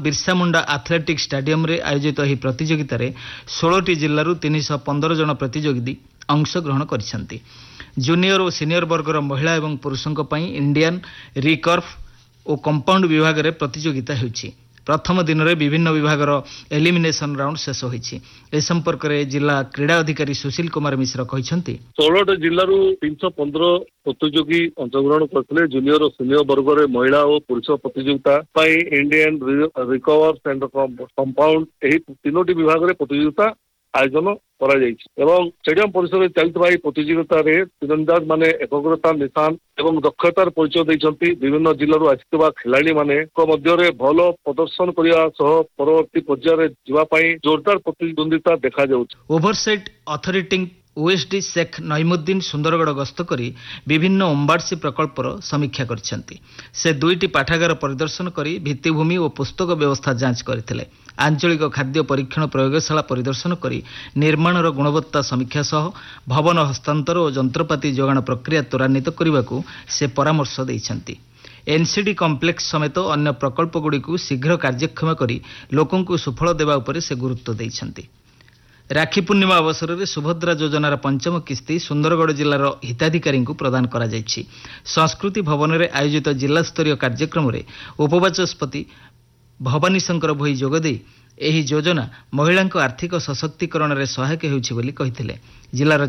Birsa Munda आथलेटिक stadium रे आयोजित ଏହି ପ୍ରତିଯୋଗିତାରେ 16ଟି ଜିଲ୍ଲାରୁ 315 ଜଣ ପ୍ରତିଯୋଗୀ ଅଂଶଗ୍ରହଣ କରିଛନ୍ତି। ଜୁନିୟର ଓ ସିନିୟର ବର୍ଗର ମହିଳା ଏବଂ ପୁରୁଷଙ୍କ ପାଇଁ ଇଣ୍ଡିଆନ୍ ରିକର୍ଭ ଓ କମ୍ପାଉଣ୍ଡ ବିଭାଗରେ ପ୍ରତିଯୋଗିତା ହେଉଛି। ପ୍ରଥମ ଦିନରେ ବିଭିନ୍ନ ବିଭାଗର ଏଲିମିନେସନ ରାଉଣ୍ଡ ଶେଷ ହୋଇଛି। ଏ ସମ୍ପର୍କରେ ଜିଲ୍ଲା କ୍ରୀଡ଼ା ଅଧିକାରୀ ସୁଶୀଲ କୁମାର ମିଶ୍ର କହିଛନ୍ତି, 16ଟି ଜିଲ୍ଲାରୁ 315 ପ୍ରତିଯୋଗୀ ଅଂଶଗ୍ରହଣ କରିଥିଲେ। ଜୁନିୟର ଓ ସିନିୟର ବର୍ଗରେ ମହିଳା ଓ ପୁରୁଷ ପ୍ରତିଯୋଗିତା ପାଇଁ ଇଣ୍ଡିଆନ୍ ରିକର୍ଭ ଆଣ୍ଡ କମ୍ପାଉଣ୍ଡ ଏହି 3ଟି ବିଭାଗରେ ପ୍ରତିଯୋଗିତା ଆୟୋଜନ କରାଯାଇଛି ଏବଂ ଷ୍ଟାଡିୟମ ପରିସରରେ ଚାଲିଥିବା ଏହି ପ୍ରତିଯୋଗିତାରେ ତୀରନ୍ଦାଜ ମାନେ ଏକାଗ୍ରତା ନିଶାନ ଏବଂ ଦକ୍ଷତାର ପରିଚୟ ଦେଇଛନ୍ତି। ବିଭିନ୍ନ ଜିଲ୍ଲାରୁ ଆସିଥିବା ଖେଳାଳିମାନଙ୍କ ମଧ୍ୟରେ ଭଲ ପ୍ରଦର୍ଶନ କରିବା ସହ ପରବର୍ତ୍ତୀ ପର୍ଯ୍ୟାୟରେ ଯିବା ପାଇଁ ଜୋରଦାର ପ୍ରତିଦ୍ୱନ୍ଦିତା ଦେଖାଯାଉଛି। Oversight authority OSD Sheikh ନଇମୁଦ୍ଦିନ Sundargarh ଗସ୍ତ କରି ବିଭିନ୍ନ ଓମ୍ବାଡସି ପ୍ରକଳ୍ପର ସମୀକ୍ଷା କରିଛନ୍ତି। ସେ 2ଟି ପାଠାଗାର ପରିଦର୍ଶନ କରି ଭିତ୍ତିଭୂମି ଓ ପୁସ୍ତକ ବ୍ୟବସ୍ଥା ଯାଞ୍ଚ କରିଥିଲେ। ଆଞ୍ଚଳିକ ଖାଦ୍ୟ ପରୀକ୍ଷଣ ପ୍ରୟୋଗଶାଳା ପରିଦର୍ଶନ କରି ନିର୍ମାଣର ଗୁଣବତ୍ତା ସମୀକ୍ଷା ସହ ଭବନ ହସ୍ତାନ୍ତର ଓ ଯନ୍ତ୍ରପାତି ଯୋଗାଣ ପ୍ରକ୍ରିୟା ତ୍ୱରାନ୍ୱିତ କରିବାକୁ ସେ ପରାମର୍ଶ ଦେଇଛନ୍ତି। ଏନ୍ସିଡି କମ୍ପ୍ଲେକ୍ସ ସମେତ ଅନ୍ୟ ପ୍ରକଳ୍ପଗୁଡ଼ିକୁ ଶୀଘ୍ର କାର୍ଯ୍ୟକ୍ଷମ କରି ଲୋକଙ୍କୁ ସୁଫଳ ଦେବା ଉପରେ ସେ ଗୁରୁତ୍ୱ ଦେଇଛନ୍ତି। ରାକ୍ଷୀ ପୂର୍ଣ୍ଣିମା ଅବସରରେ ସୁଭଦ୍ରା ଯୋଜନାର ପଞ୍ଚମ କିସ୍ତି ସୁନ୍ଦରଗଡ଼ ଜିଲ୍ଲାର ହିତାଧିକାରୀଙ୍କୁ ପ୍ରଦାନ କରାଯାଇଛି। ସଂସ୍କୃତି ଭବନରେ ଆୟୋଜିତ ଜିଲ୍ଲାସ୍ତରୀୟ କାର୍ଯ୍ୟକ୍ରମରେ ଉପବାଚସ୍ପତି ଭବାନୀ ଶଙ୍କର ଭୋଇ ଯୋଗଦେଇ ଏହି ଯୋଜନା ମହିଳାଙ୍କ ଆର୍ଥିକ ସଶକ୍ତିକରଣରେ ସହାୟକ ହେଉଛି ବୋଲି କହିଥିଲେ। ଜିଲ୍ଲାର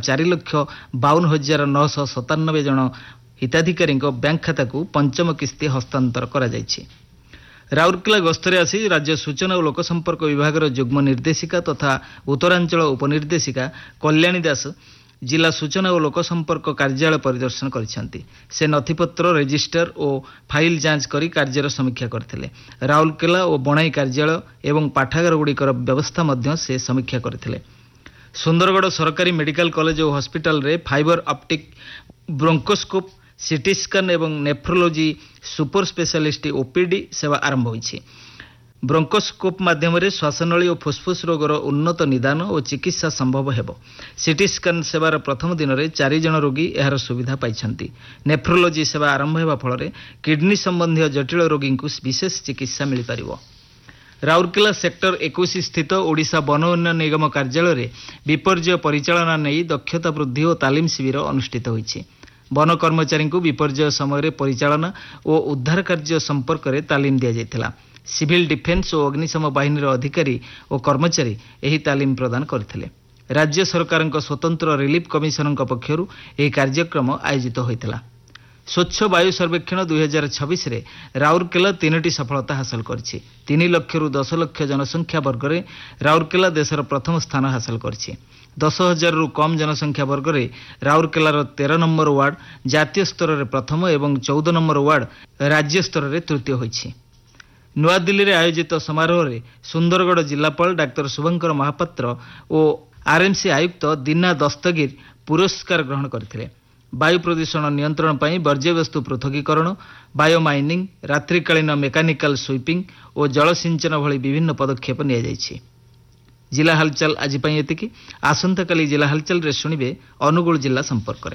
4,52,997 ଜଣ ହିତାଧିକାରୀଙ୍କ ବ୍ୟାଙ୍କ ଖାତାକୁ ପଞ୍ଚମ କିସ୍ତି ହସ୍ତାନ୍ତର କରାଯାଇଛି। ରାଉରକେଲା ଗସ୍ତରେ ଆସି ରାଜ୍ୟ ସୂଚନା ଓ ଲୋକସମ୍ପର୍କ ବିଭାଗର ଯୁଗ୍ମ ନିର୍ଦ୍ଦେଶିକା ତଥା ଉତ୍ତରାଞ୍ଚଳ ଉପନିର୍ଦ୍ଦେଶିକା କଲ୍ୟାଣୀ ଦାସ ଜିଲ୍ଲା ସୂଚନା ଓ ଲୋକସମ୍ପର୍କ କାର୍ଯ୍ୟାଳୟ ପରିଦର୍ଶନ କରିଛନ୍ତି। ସେ ନଥିପତ୍ର ରେଜିଷ୍ଟର ଓ ଫାଇଲ ଯାଞ୍ଚ କରି କାର୍ଯ୍ୟର ସମୀକ୍ଷା କରିଥିଲେ। ରାଉରକେଲା ଓ ବଣାଇ କାର୍ଯ୍ୟାଳୟ ଏବଂ ପାଠାଗାରଗୁଡ଼ିକର ବ୍ୟବସ୍ଥା ମଧ୍ୟ ସେ ସମୀକ୍ଷା କରିଥିଲେ। ସୁନ୍ଦରଗଡ଼ ସରକାରୀ ମେଡିକାଲ କଲେଜ ଓ ହସ୍ପିଟାଲରେ ଫାଇବର ଅପ୍ଟିକ୍ ବ୍ରୋଙ୍କୋସ୍କୋପ ସିଟି ସ୍କାନ ଏବଂ ନେଫ୍ରୋଲୋଜି ସୁପର ସ୍ପେଶାଲିଷ୍ଟ ଓପିଡି ସେବା ଆରମ୍ଭ ହୋଇଛି। ବ୍ରୋଙ୍କୋସ୍କୋପ ମାଧ୍ୟମରେ ଶ୍ୱାସନଳୀ ଓ ଫୁସ୍ଫୁସ୍ ରୋଗର ଉନ୍ନତ ନିଦାନ ଓ ଚିକିତ୍ସା ସମ୍ଭବ ହେବ। ସିଟି ସ୍କାନ ସେବାର ପ୍ରଥମ ଦିନରେ 4 ଜଣ ରୋଗୀ ଏହାର ସୁବିଧା ପାଇଛନ୍ତି। ନେଫ୍ରୋଲୋଜି ସେବା ଆରମ୍ଭ ହେବା ଫଳରେ କିଡ୍ନି ସମ୍ବନ୍ଧୀୟ ଜଟିଳ ରୋଗୀଙ୍କୁ ବିଶେଷ ଚିକିତ୍ସା ମିଳିପାରିବ। ରାଉରକେଲା ସେକ୍ଟର 21 ସ୍ଥିତ ଓଡ଼ିଶା ବନ ଉନ୍ନୟନ ନିଗମ କାର୍ଯ୍ୟାଳୟରେ ବିପର୍ଯ୍ୟୟ ପରିଚାଳନା ନେଇ ଦକ୍ଷତା ବୃଦ୍ଧି ଓ ତାଲିମ ଶିବିର ଅନୁଷ୍ଠିତ ହୋଇଛି। ବନ କର୍ମଚାରୀଙ୍କୁ ବିପର୍ଯ୍ୟୟ ସମୟରେ ପରିଚାଳନା ଓ ଉଦ୍ଧାର କାର୍ଯ୍ୟ ସମ୍ପର୍କରେ ତାଲିମ ଦିଆଯାଇଥିଲା। ସିଭିଲ ଡିଫେନ୍ସ ଓ ଅଗ୍ନିଶମ ବାହିନୀର ଅଧିକାରୀ ଓ କର୍ମଚାରୀ ଏହି ତାଲିମ ପ୍ରଦାନ କରିଥିଲେ। ରାଜ୍ୟ ସରକାରଙ୍କ ସ୍ୱତନ୍ତ୍ର ରିଲିଫ କମିଶନଙ୍କ ପକ୍ଷରୁ ଏହି କାର୍ଯ୍ୟକ୍ରମ ଆୟୋଜିତ ହୋଇଥିଲା। ସ୍ୱଚ୍ଛ ବାୟୁ ସର୍ବେକ୍ଷଣ 2026ରେ ରାଉରକେଲା 3ଟି ସଫଳତା ହାସଲ କରିଛି। 3 ଲକ୍ଷରୁ 10 ଲକ୍ଷ ଜନସଂଖ୍ୟା ବର୍ଗରେ ରାଉରକେଲା ଦେଶର ପ୍ରଥମ ସ୍ଥାନ ହାସଲ କରିଛି। 10,000ରୁ କମ୍ ଜନସଂଖ୍ୟା ବର୍ଗରେ ରାଉରକେଲାର 13 ନମ୍ବର ୱାର୍ଡ ଜାତୀୟ ସ୍ତରରେ ପ୍ରଥମ ଏବଂ 14 ନମ୍ବର ୱାର୍ଡ ରାଜ୍ୟ ସ୍ତରରେ ତୃତୀୟ ହୋଇଛି। ନୂଆଦିଲ୍ଲୀରେ ଆୟୋଜିତ ସମାରୋହରେ ସୁନ୍ଦରଗଡ଼ ଜିଲ୍ଲାପାଳ ଡାକ୍ତର ଶୁଭଙ୍କର ମହାପାତ୍ର ଓ ଆର୍ଏମ୍ସି ଆୟୁକ୍ତ ଦିନା ଦସ୍ତଗୀର ପୁରସ୍କାର ଗ୍ରହଣ କରିଥିଲେ। ବାୟୁ ପ୍ରଦୂଷଣ ନିୟନ୍ତ୍ରଣ ପାଇଁ ବର୍ଜ୍ୟବସ୍ତୁ ପୃଥକୀକରଣ, ବାୟୋମାଇନିଂ, ରାତ୍ରିକାଳୀନ ମେକାନିକାଲ ସୁଇପିଂ ଓ ଜଳସିଞ୍ଚନ ଭଳି ବିଭିନ୍ନ ପଦକ୍ଷେପ ନିଆଯାଇଛି। ଜିଲ୍ଲା ହାଲଚାଲ ଆଜି ପାଇଁ ଏତିକି। ଆସନ୍ତାକାଲି ଜିଲ୍ଲା ହାଲଚାଲରେ ଶୁଣିବେ ଅନୁଗୁଳ ଜିଲ୍ଲା ସମ୍ପର୍କରେ।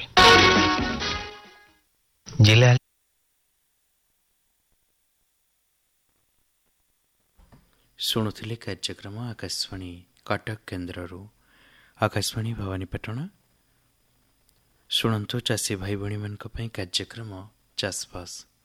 ଶୁଣୁଥିଲେ କାର୍ଯ୍ୟକ୍ରମ ଆକାଶବାଣୀ କଟକ କେନ୍ଦ୍ରରୁ। ଆକାଶବାଣୀ ଭବାନୀପାଟଣା। ଶୁଣନ୍ତୁ ଚାଷୀ ଭାଇ ଭଉଣୀମାନଙ୍କ ପାଇଁ କାର୍ଯ୍ୟକ୍ରମ ଚାଷବାସ।